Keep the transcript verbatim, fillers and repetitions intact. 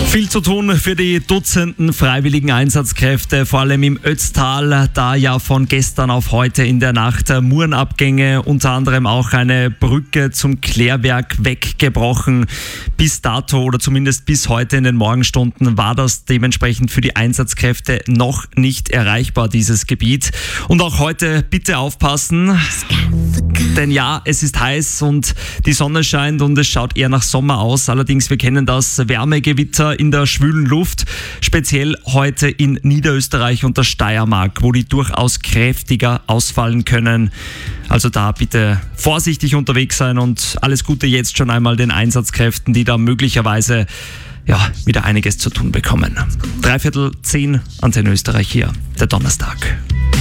Viel zu tun für die Dutzenden freiwilligen Einsatzkräfte, vor allem im Ötztal, da ja von gestern auf heute in der Nacht Murenabgänge, unter anderem auch eine Brücke zum Klärwerk weggebrochen. Bis dato oder zumindest bis heute in den Morgenstunden war das dementsprechend für die Einsatzkräfte noch nicht erreichbar, dieses Gebiet. Und auch heute bitte aufpassen, denn ja, es ist heiß und die Sonne scheint und es schaut eher nach Sommer aus. Allerdings, wir kennen das Wärmegewitter in der schwülen Luft, speziell heute in Niederösterreich und der Steiermark, wo die durchaus kräftiger ausfallen können. Also da bitte vorsichtig unterwegs sein und alles Gute jetzt schon einmal den Einsatzkräften, die da möglicherweise ja, wieder einiges zu tun bekommen. Dreiviertel zehn, Antenne Österreich hier, der Donnerstag.